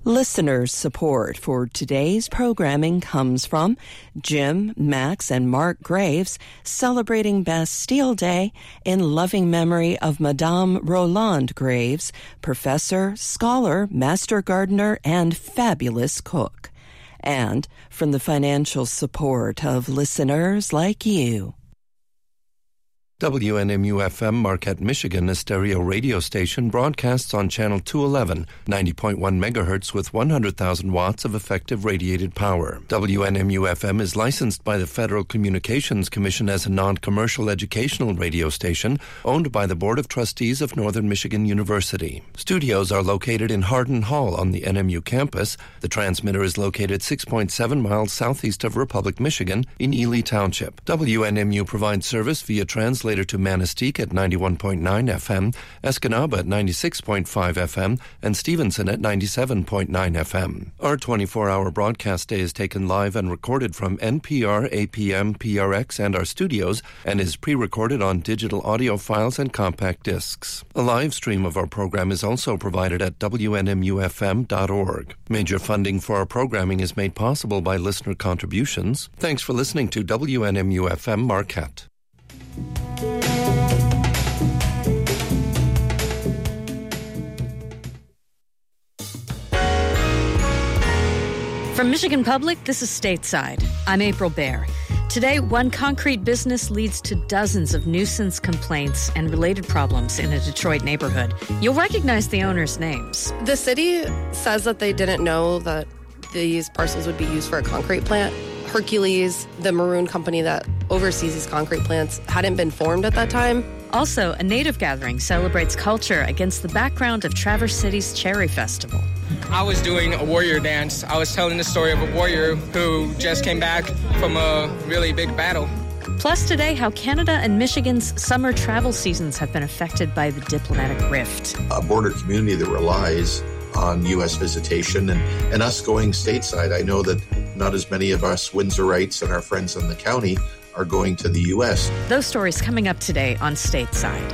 Listeners' support for today's programming comes from Jim, Max, and Mark Graves celebrating Bastille Day in loving memory of Madame Roland Graves, professor, scholar, master gardener, and fabulous cook. And from the financial support of listeners like you. WNMU-FM Marquette, Michigan, a stereo radio station, broadcasts on Channel 211, 90.1 megahertz with 100,000 watts of effective radiated power. WNMU-FM is licensed by the Federal Communications Commission as a non-commercial educational radio station owned by the Board of Trustees of Northern Michigan University. Studios are located in Hardin Hall on the NMU campus. The transmitter is located 6.7 miles southeast of Republic, Michigan, in Ely Township. WNMU provides service via translator to Manistee at 91.9 FM, Escanaba at 96.5 FM, and Stevenson at 97.9 FM. Our 24-hour broadcast day is taken live and recorded from NPR, APM, PRX, and our studios, and is pre-recorded on digital audio files and compact discs. A live stream of our program is also provided at WNMUFM.org. Major funding for our programming is made possible by listener contributions. Thanks for listening to WNMU-FM Marquette. From Michigan Public, this is Stateside. I'm April Baer. Today, one concrete business leads to dozens of nuisance complaints and related problems in a Detroit neighborhood. You'll recognize the owners' names. The city says that they didn't know that these parcels would be used for a concrete plant. Hercules, the maroon company that oversees these concrete plants, hadn't been formed at that time. Also, a native gathering celebrates culture against the background of Traverse City's Cherry Festival. I was doing a warrior dance. I was telling the story of a warrior who just came back from a really big battle. Plus today, how Canada and Michigan's summer travel seasons have been affected by the diplomatic rift. A border community that relies on U.S. visitation and us going stateside. I know that not as many of us Windsorites and our friends in the county are going to the U.S. Those stories coming up today on Stateside.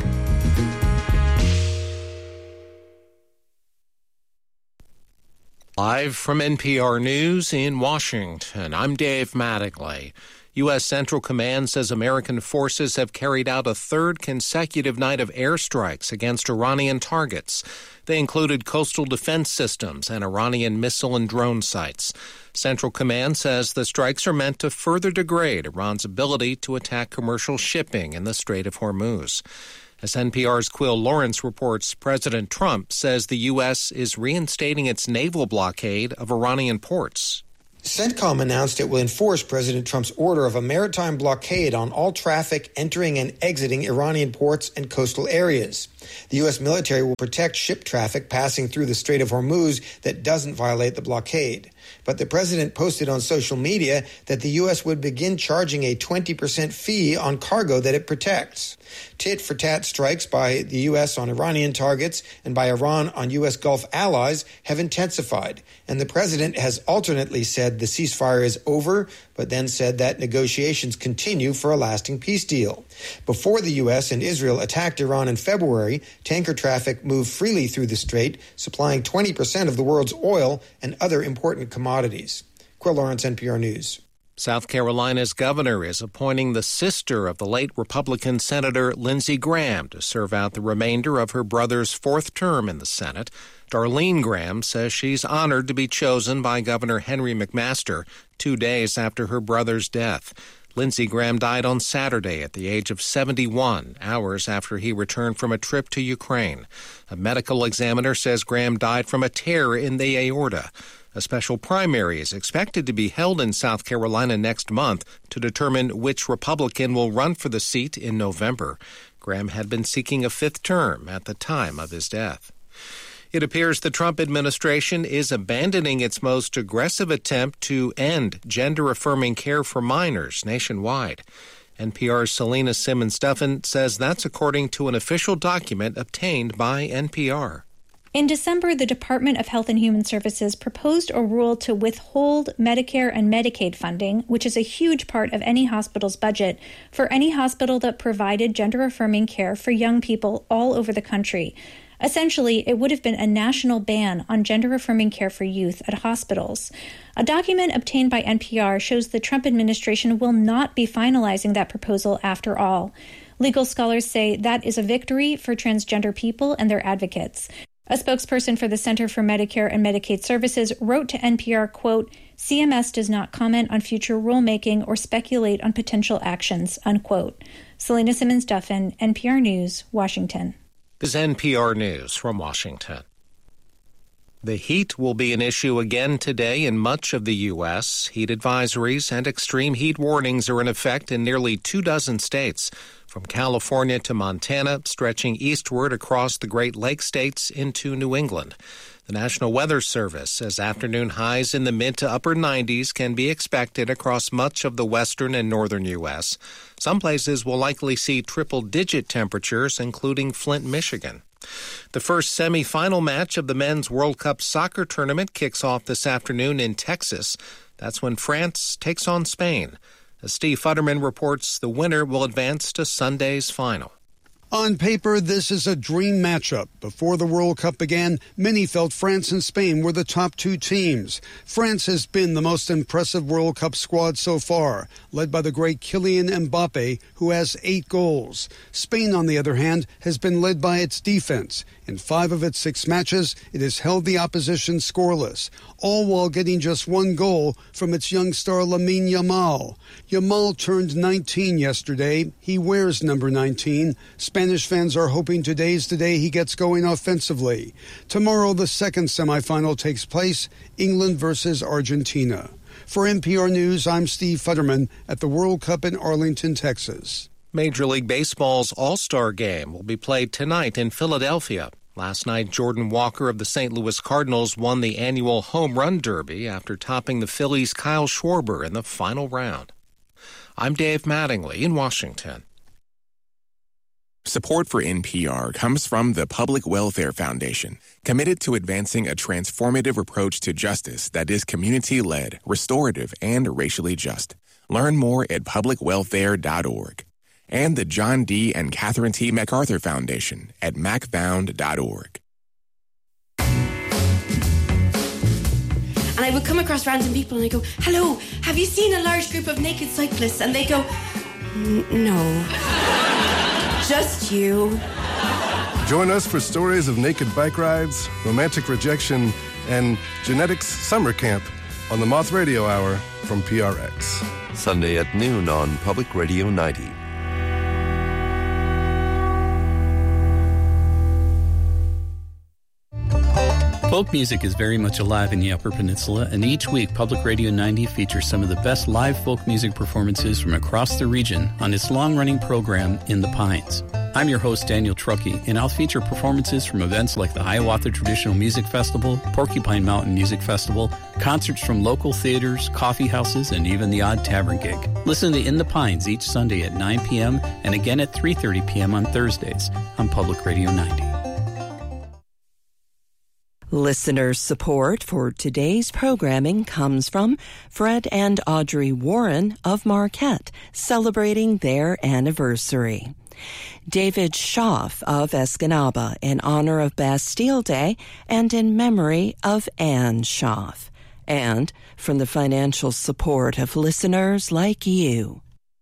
Live from NPR News in Washington, I'm Dave Mattingly. U.S. Central Command says American forces have carried out a third consecutive night of airstrikes against Iranian targets. They included coastal defense systems and Iranian missile and drone sites. Central Command says the strikes are meant to further degrade Iran's ability to attack commercial shipping in the Strait of Hormuz. As NPR's Quill Lawrence reports, President Trump says the U.S. is reinstating its naval blockade of Iranian ports. CENTCOM announced it will enforce President Trump's order of a maritime blockade on all traffic entering and exiting Iranian ports and coastal areas. The U.S. military will protect ship traffic passing through the Strait of Hormuz that doesn't violate the blockade. But the president posted on social media that the U.S. would begin charging a 20% fee on cargo that it protects. Tit-for-tat strikes by the U.S. on Iranian targets and by Iran on U.S. Gulf allies have intensified, and the president has alternately said the ceasefire is over, but then said that negotiations continue for a lasting peace deal. Before the U.S. and Israel attacked Iran in February, tanker traffic moved freely through the strait, supplying 20% of the world's oil and other important commodities. Quill Lawrence, NPR News. South Carolina's governor is appointing the sister of the late Republican Senator Lindsey Graham to serve out the remainder of her brother's fourth term in the Senate. Darlene Graham says she's honored to be chosen by Governor Henry McMaster 2 days after her brother's death. Lindsey Graham died on Saturday at the age of 71, hours after he returned from a trip to Ukraine. A medical examiner says Graham died from a tear in the aorta. A special primary is expected to be held in South Carolina next month to determine which Republican will run for the seat in November. Graham had been seeking a fifth term at the time of his death. It appears the Trump administration is abandoning its most aggressive attempt to end gender-affirming care for minors nationwide. NPR's Selena Simmons-Duffin says that's according to an official document obtained by NPR. In December, the Department of Health and Human Services proposed a rule to withhold Medicare and Medicaid funding, which is a huge part of any hospital's budget, for any hospital that provided gender-affirming care for young people all over the country. Essentially, it would have been a national ban on gender-affirming care for youth at hospitals. A document obtained by NPR shows the Trump administration will not be finalizing that proposal after all. Legal scholars say that is a victory for transgender people and their advocates. A spokesperson for the Center for Medicare and Medicaid Services wrote to NPR, quote, CMS does not comment on future rulemaking or speculate on potential actions, unquote. Selena Simmons-Duffin, NPR News, Washington. This is NPR News from Washington. The heat will be an issue again today in much of the U.S. Heat advisories and extreme heat warnings are in effect in nearly 24 states, from California to Montana, stretching eastward across the Great Lakes states into New England. The National Weather Service says afternoon highs in the mid to upper 90s can be expected across much of the western and northern U.S. Some places will likely see triple-digit temperatures, including Flint, Michigan. The first semifinal match of the Men's World Cup soccer tournament kicks off this afternoon in Texas. That's when France takes on Spain. As Steve Futterman reports, the winner will advance to Sunday's final. On paper, this is a dream matchup. Before the World Cup began, many felt France and Spain were the top two teams. France has been the most impressive World Cup squad so far, led by the great Kylian Mbappe, who has 8 goals. Spain, on the other hand, has been led by its defense. In 5 of its 6 matches, it has held the opposition scoreless, all while getting just 1 goal from its young star Lamine Yamal. Yamal turned 19 yesterday. He wears number 19. Spanish fans are hoping today's the day he gets going offensively. Tomorrow, the second semifinal takes place, England versus Argentina. For NPR News, I'm Steve Futterman at the World Cup in Arlington, Texas. Major League Baseball's All-Star Game will be played tonight in Philadelphia. Last night, Jordan Walker of the St. Louis Cardinals won the annual Home Run Derby after topping the Phillies' Kyle Schwarber in the final round. I'm Dave Mattingly in Washington. Support for NPR comes from the Public Welfare Foundation, committed to advancing a transformative approach to justice that is community-led, restorative, and racially just. Learn more at publicwelfare.org. And the John D. and Catherine T. MacArthur Foundation at macfound.org. And I would come across random people and I go, hello, have you seen a large group of naked cyclists? And they go, no. Just you. Join us for stories of naked bike rides, romantic rejection, and genetics summer camp on the Moth Radio Hour from PRX. Sunday at noon on Public Radio 90. Folk music is very much alive in the Upper Peninsula, and each week Public Radio 90 features some of the best live folk music performances from across the region on its long-running program, In the Pines. I'm your host, Daniel Truckee, and I'll feature performances from events like the Hiawatha Traditional Music Festival, Porcupine Mountain Music Festival, concerts from local theaters, coffee houses, and even the odd tavern gig. Listen to In the Pines each Sunday at 9 p.m. and again at 3:30 p.m. on Thursdays on Public Radio 90. Listener support for today's programming comes from Fred and Audrey Warren of Marquette, celebrating their anniversary. David Schaff of Escanaba in honor of Bastille Day and in memory of Anne Schaff. And from the financial support of listeners like you.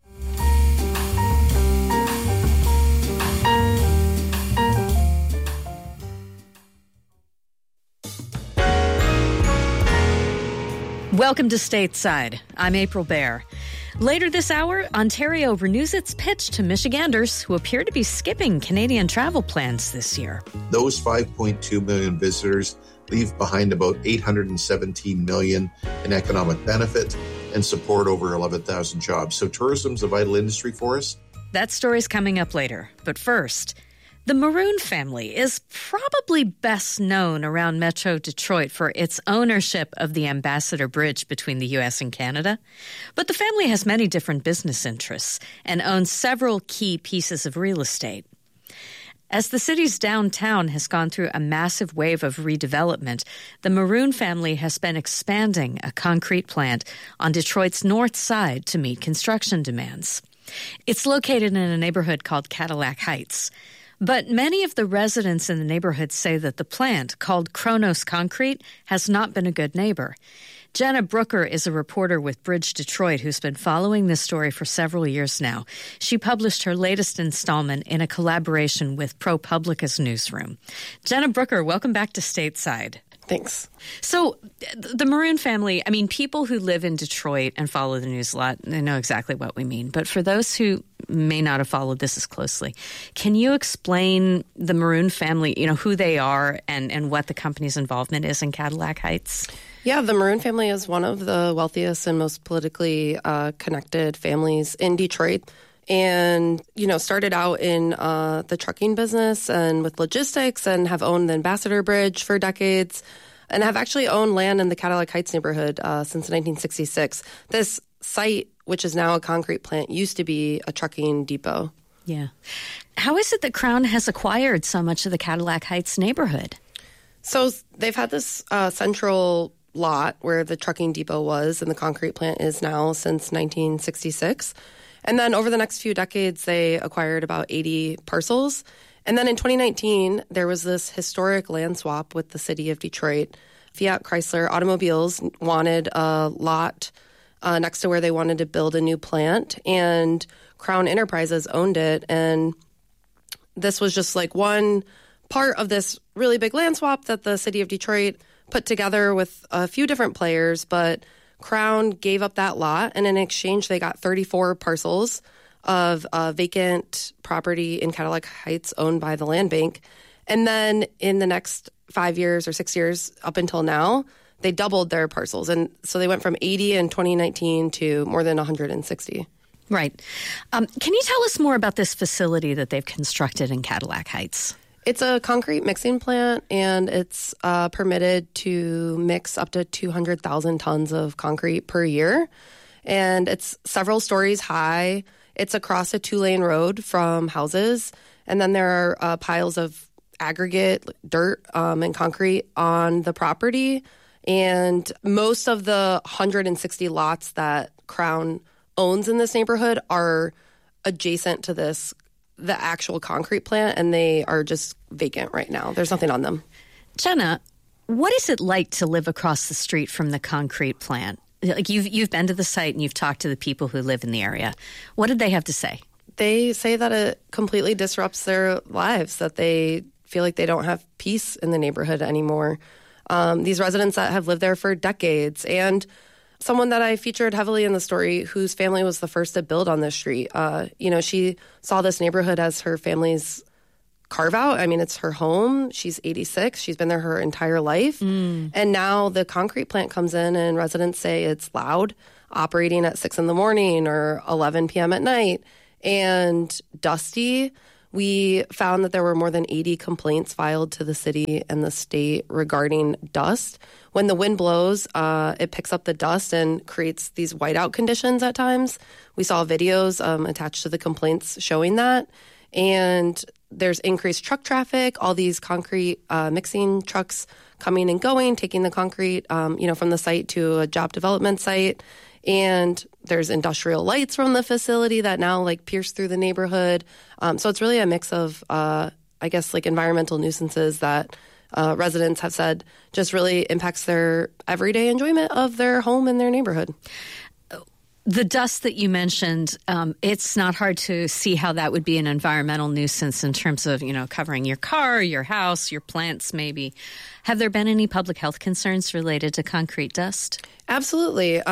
Welcome to Stateside. I'm April Baer. Later this hour, Ontario renews its pitch to Michiganders who appear to be skipping Canadian travel plans this year. Those 5.2 million visitors leave behind about $817 million in economic benefit and support over 11,000 jobs. So tourism's a vital industry for us. That story's coming up later. But first, the Maroon family is probably best known around Metro Detroit for its ownership of the Ambassador Bridge between the U.S. and Canada. But the family has many different business interests and owns several key pieces of real estate. As the city's downtown has gone through a massive wave of redevelopment, the Maroon family has been expanding a concrete plant on Detroit's north side to meet construction demands. It's located in a neighborhood called Cadillac Heights. But many of the residents in the neighborhood say that the plant, called Kronos Concrete, has not been a good neighbor. Jenna Brooker is a reporter with Bridge Detroit who's been following this story for several years now. She published her latest installment in a collaboration with ProPublica's newsroom. Jenna Brooker, welcome back to Stateside. Thanks. So the Maroon family, I mean, people who live in Detroit and follow the news a lot, they know exactly what we mean. But for those who may not have followed this as closely, can you explain the Maroon family, who they are and what the company's involvement is in Cadillac Heights? Yeah, the Maroon family is one of the wealthiest and most politically connected families in Detroit. And, started out in the trucking business and with logistics and have owned the Ambassador Bridge for decades and have actually owned land in the Cadillac Heights neighborhood since 1966. This site, which is now a concrete plant, used to be a trucking depot. Yeah. How is it that Crown has acquired so much of the Cadillac Heights neighborhood? So they've had this central lot where the trucking depot was and the concrete plant is now since 1966. And then over the next few decades, they acquired about 80 parcels. And then in 2019, there was this historic land swap with the city of Detroit. Fiat Chrysler Automobiles wanted a lot next to where they wanted to build a new plant, and Crown Enterprises owned it. And this was just like one part of this really big land swap that the city of Detroit put together with a few different players, but Crown gave up that lot, and in exchange, they got 34 parcels of vacant property in Cadillac Heights owned by the land bank. And then in the next 5 years or 6 years up until now, they doubled their parcels. And so they went from 80 in 2019 to more than 160. Right. Can you tell us more about this facility that they've constructed in Cadillac Heights? It's a concrete mixing plant, and it's permitted to mix up to 200,000 tons of concrete per year. And it's several stories high. It's across a 2-lane road from houses. And then there are piles of aggregate, dirt, and concrete on the property. And most of the 160 lots that Crown owns in this neighborhood are adjacent to the actual concrete plant, and they are just vacant right now. There's nothing on them. Jenna, what is it like to live across the street from the concrete plant? Like you've been to the site and you've talked to the people who live in the area. What did they have to say? They say that it completely disrupts their lives, that they feel like they don't have peace in the neighborhood anymore. These residents that have lived there for decades, and someone that I featured heavily in the story whose family was the first to build on this street. She saw this neighborhood as her family's carve out. I mean, it's her home. She's 86. She's been there her entire life. And now the concrete plant comes in and residents say it's loud, operating at 6 a.m. or 11 p.m. at night, and dusty. We found that there were more than 80 complaints filed to the city and the state regarding dust. When the wind blows, it picks up the dust and creates these whiteout conditions at times. We saw videos attached to the complaints showing that. And there's increased truck traffic, all these concrete mixing trucks coming and going, taking the concrete, from the site to a job development site. And there's industrial lights from the facility that now pierce through the neighborhood. So it's really a mix of, environmental nuisances that residents have said just really impacts their everyday enjoyment of their home and their neighborhood. The dust that you mentioned, it's not hard to see how that would be an environmental nuisance in terms of, covering your car, your house, your plants maybe. Have there been any public health concerns related to concrete dust? Absolutely.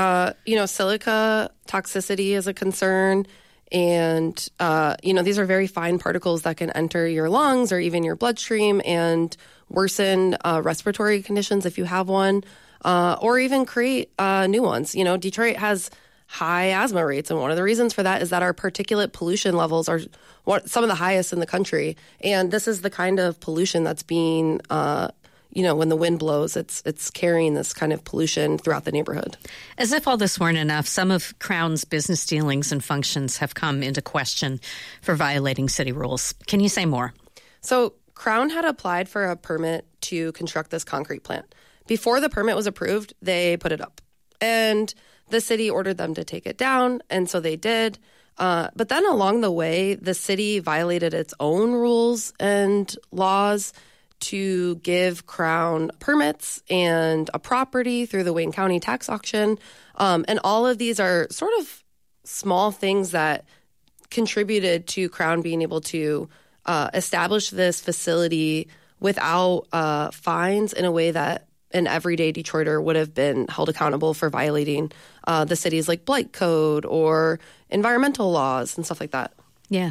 Silica toxicity is a concern. And, these are very fine particles that can enter your lungs or even your bloodstream and worsen respiratory conditions if you have one, or even create new ones. Detroit has high asthma rates, and one of the reasons for that is that our particulate pollution levels are some of the highest in the country. And this is the kind of pollution that's being when the wind blows, it's carrying this kind of pollution throughout the neighborhood. As if all this weren't enough, some of Crown's business dealings and functions have come into question for violating city rules. Can you say more? So Crown had applied for a permit to construct this concrete plant. Before the permit was approved, they put it up. And the city ordered them to take it down, and so they did. But then along the way, the city violated its own rules and laws to give Crown permits and a property through the Wayne County tax auction. And all of these are sort of small things that contributed to Crown being able to establish this facility without fines in a way that an everyday Detroiter would have been held accountable for violating the city's like blight code or environmental laws and stuff like that. Yeah.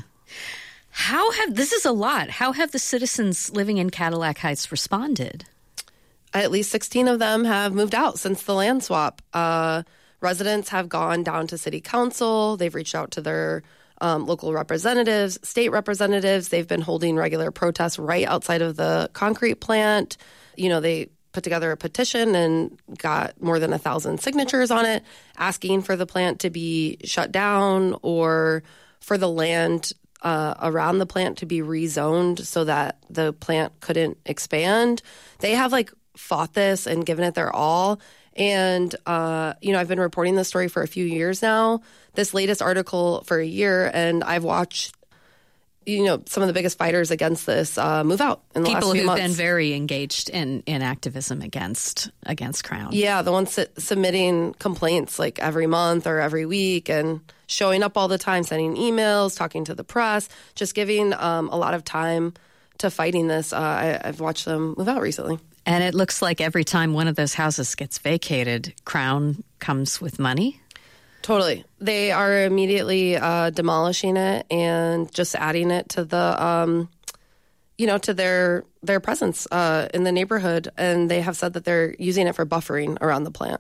This is a lot. How have the citizens living in Cadillac Heights responded? At least 16 of them have moved out since the land swap. Residents have gone down to city council. They've reached out to their local representatives, state representatives. They've been holding regular protests right outside of the concrete plant. They put together a petition and got more than 1,000 signatures on it, asking for the plant to be shut down or for the land around the plant to be rezoned so that the plant couldn't expand. They have fought this and given it their all. And, I've been reporting this story for a few years now, this latest article for a year, and I've watched, some of the biggest fighters against this move out in the last few months. People who've been very engaged in activism against Crown. Yeah, the ones submitting complaints every month or every week and showing up all the time, sending emails, talking to the press, just giving a lot of time to fighting this. I've watched them move out recently. And it looks like every time one of those houses gets vacated, Crown comes with money? Totally. They are immediately demolishing it and just adding it to the, to their presence in the neighborhood. And they have said that they're using it for buffering around the plant.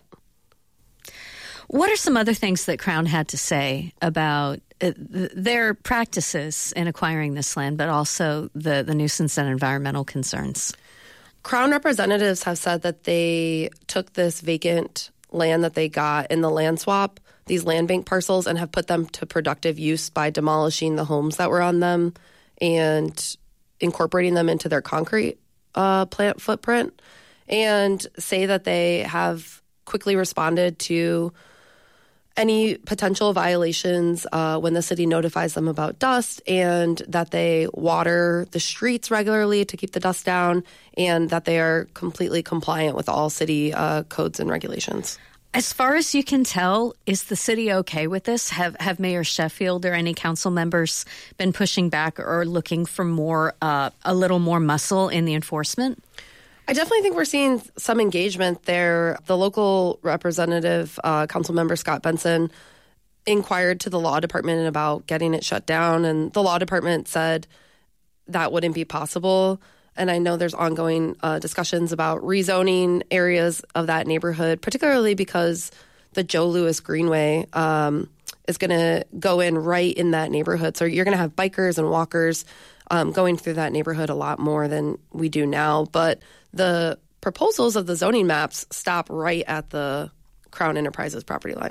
What are some other things that Crown had to say about their practices in acquiring this land, but also the nuisance and environmental concerns? Crown representatives have said that they took this vacant land that they got in the land swap, these land bank parcels, and have put them to productive use by demolishing the homes that were on them and incorporating them into their concrete plant footprint, and say that they have quickly responded to any potential violations when the city notifies them about dust, and that they water the streets regularly to keep the dust down, and that they are completely compliant with all city codes and regulations. As far as you can tell, is the city okay with this? Have Mayor Sheffield or any council members been pushing back or looking for a little more muscle in the enforcement? I definitely think we're seeing some engagement there. The local representative, council member Scott Benson, inquired to the law department about getting it shut down, and the law department said that wouldn't be possible. And I know there's ongoing discussions about rezoning areas of that neighborhood, particularly because the Joe Louis Greenway is going to go in right in that neighborhood. So you're going to have bikers and walkers going through that neighborhood a lot more than we do now. But the proposals of the zoning maps stop right at the Crown Enterprises property line.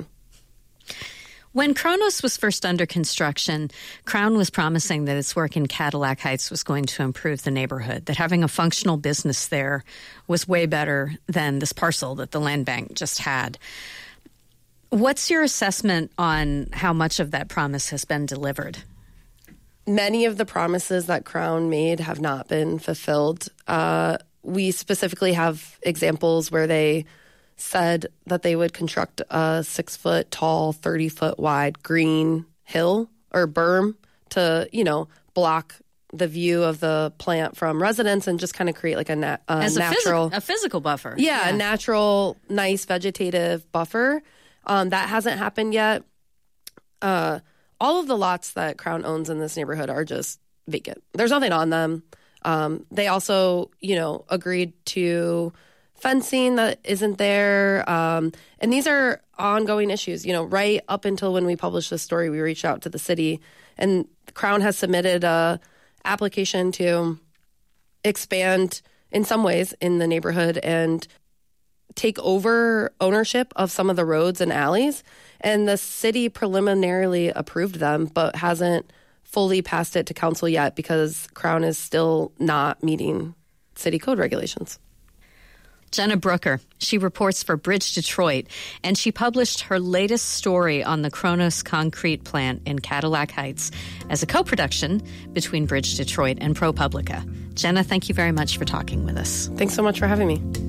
When Kronos was first under construction, Crown was promising that its work in Cadillac Heights was going to improve the neighborhood, that having a functional business there was way better than this parcel that the land bank just had. What's your assessment on how much of that promise has been delivered? Many of the promises that Crown made have not been fulfilled. We specifically have examples where they said that they would construct a 6-foot tall, 30-foot wide green hill or berm to, block the view of the plant from residents and just kind of create like a natural... a physical buffer. Yeah, a natural, nice vegetative buffer. That hasn't happened yet. All of the lots that Crown owns in this neighborhood are just vacant. There's nothing on them. They also, agreed to fencing that isn't there. And these are ongoing issues. Right up until when we published this story, we reached out to the city, and Crown has submitted a application to expand in some ways in the neighborhood and take over ownership of some of the roads and alleys. And the city preliminarily approved them, but hasn't fully passed it to council yet because Crown is still not meeting city code regulations. Jenna Brooker. She reports for Bridge Detroit, and she published her latest story on the Kronos concrete plant in Cadillac Heights as a co-production between Bridge Detroit and ProPublica. Jenna, thank you very much for talking with us. Thanks so much for having me.